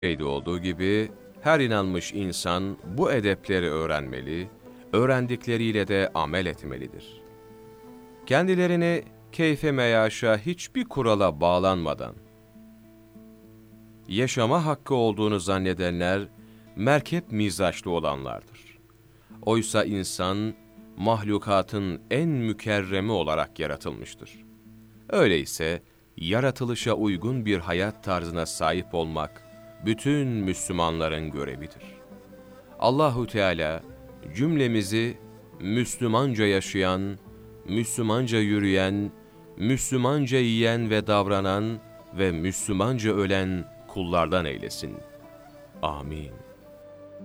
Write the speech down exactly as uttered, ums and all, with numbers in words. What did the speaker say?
şeyde olduğu gibi her inanmış insan bu edepleri öğrenmeli, öğrendikleriyle de amel etmelidir. Kendilerini keyfe meyaşa hiçbir kurala bağlanmadan, yaşama hakkı olduğunu zannedenler, merkep mizaçlı olanlardır. Oysa insan, mahlukatın en mükerremi olarak yaratılmıştır. Öyleyse, yaratılışa uygun bir hayat tarzına sahip olmak, bütün Müslümanların görevidir. Allahu Teala cümlemizi Müslümanca yaşayan, Müslümanca yürüyen, Müslümanca yiyen ve davranan ve Müslümanca ölen kullardan eylesin. Amin.